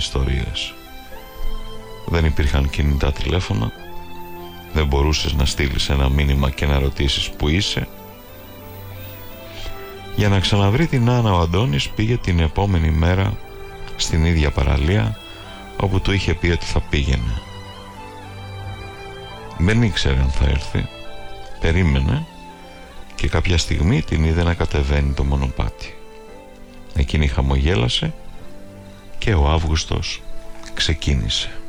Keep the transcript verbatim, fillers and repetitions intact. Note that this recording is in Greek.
ιστορίες. Δεν υπήρχαν κινητά τηλέφωνα, δεν μπορούσες να στείλεις ένα μήνυμα και να ρωτήσεις που είσαι. Για να ξαναβρει την Άννα, ο Αντώνης πήγε την επόμενη μέρα στην ίδια παραλία όπου του είχε πει ότι θα πήγαινε. Δεν ήξερε αν θα έρθει, περίμενε και κάποια στιγμή την είδε να κατεβαίνει το μονοπάτι. Εκείνη χαμογέλασε και ο Αύγουστος ξεκίνησε.